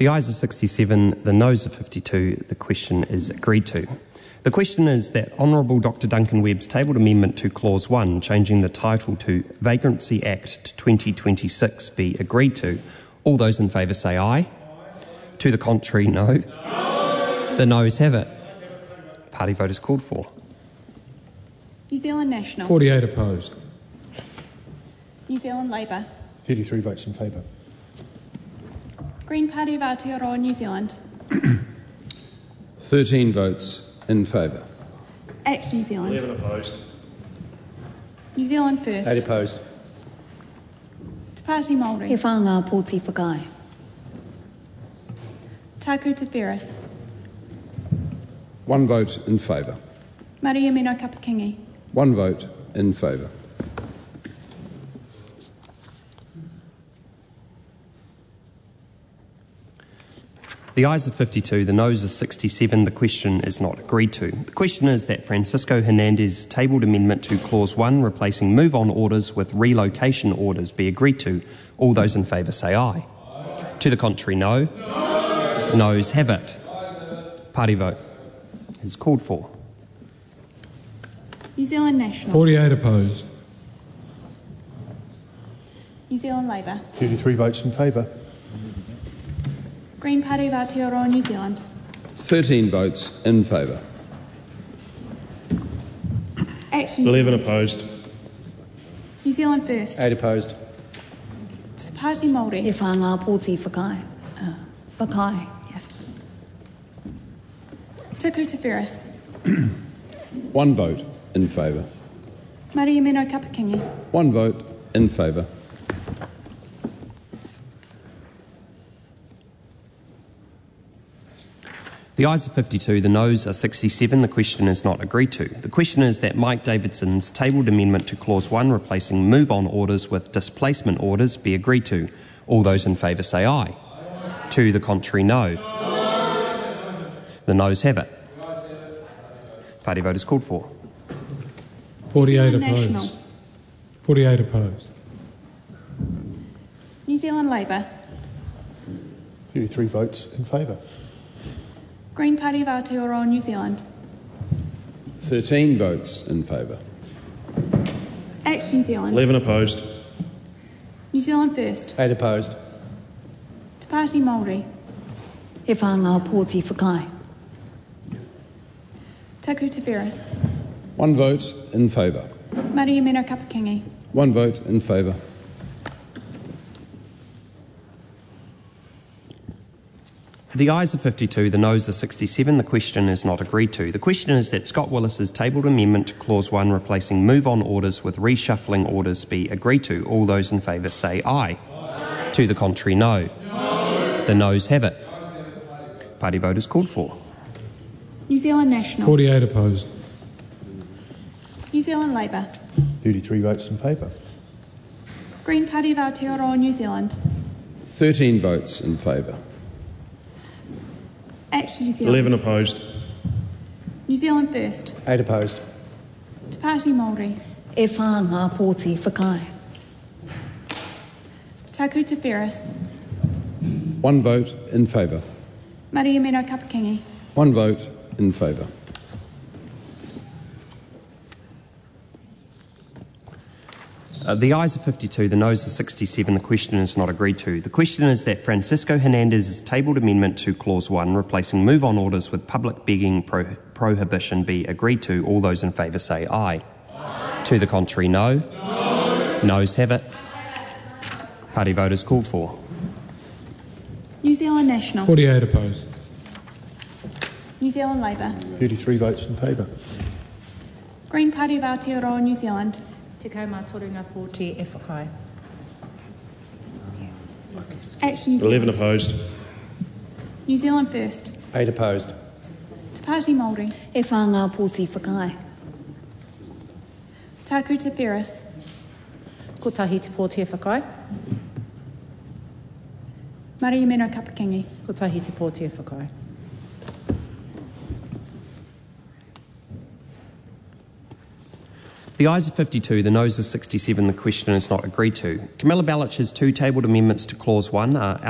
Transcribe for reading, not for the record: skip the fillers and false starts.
The ayes are 67, the noes are 52. The question is agreed to. The question is that Honourable Dr Duncan Webb's tabled amendment to Clause 1, changing the title to Vagrancy Act 2026, be agreed to. All those in favour say aye. To the contrary, no. The noes have it. Party vote is called for. New Zealand National. 48 opposed. New Zealand Labour. 33 votes in favour. Green Party of Aotearoa New Zealand. 13 votes in favour. Act New Zealand. 11 opposed. New Zealand First. 8 opposed. Te Pāti Māori. He whānga Pōti Whakai. Taku Te Wheres. 1 vote in favour. Maria Mino Kapakingi. 1 vote in favour. The ayes are 52, the noes are 67. The question is not agreed to. The question is that Francisco Hernandez's tabled amendment to Clause 1, replacing move-on orders with relocation orders, be agreed to. All those in favour say aye. To the contrary, no. Noes have it. Party vote is called for. New Zealand National. 48 opposed. New Zealand Labour. 33 votes in favour. Green Party of Aotearoa New Zealand. 13 votes in favour. Act New 11 Zealand. opposed. New Zealand First. 8 opposed. Te Pāti Māori. He whānga Pōti Whakai. Whakai, yes. Taku Te Wheres. 1 vote in favour. Maria Mino Kapakingi. 1 vote in favour. The ayes are 52, the noes are 67. The question is not agreed to. The question is that Mike Davidson's tabled amendment to Clause 1, replacing move-on orders with displacement orders, be agreed to. All those in favour say aye. To the contrary, no. The noes have it. Party vote is called for. 48 Zealand opposed. National. 48 opposed. New Zealand Labour. 33 votes in favour. Green Party of Aotearoa New Zealand. 13 votes in favour. Act New Zealand. 11 opposed. New Zealand First. 8 opposed. Te Pāti Māori. He whānga Pōti Whakai. Taku Te Wheres. 1 vote in favour. Maria Mino Kapakingi. 1 vote in favour. The ayes are 52, the noes are 67. The question is not agreed to. The question is that Scott Willis's tabled amendment to Clause 1, replacing move-on orders with reshuffling orders, be agreed to. All those in favour say aye. To the contrary, no. The noes have it. Party vote is called for. New Zealand National. 48 opposed. New Zealand Labour. 33 votes in favour. Green Party of Aotearoa New Zealand. 13 votes in favour. Act New Zealand. 11 opposed. New Zealand First. 8 opposed. Te Pāti Māori. He whānga Pōti Whakai. Taku Te Wheres. 1 vote in favour. Maria Mino Kapakingi. 1 vote in favour. The ayes are 52, the noes are 67. The question is not agreed to. The question is that Francisco Hernandez's tabled amendment to Clause 1, replacing move-on orders with public begging prohibition, be agreed to. All those in favour say aye. To the contrary, no. Noes have it. Party vote is called for. New Zealand National. 48 opposed. New Zealand Labour. 33 votes in favour. Green Party of Aotearoa New Zealand. Te kaumātorenga Pōti e whakai. Act New 11 Zealand. opposed. New Zealand First. 8 opposed. Te Pāti Māori. He whānga Pōti Whakai. Taku Te Wheres. Ko tahi te Pōti e whakai. Maria Mino Kapakingi. Ko tahi te Pōti e whakai. The ayes are 52, the noes are 67. The question is not agreed to. Camilla Bellich's two tabled amendments to Clause 1 are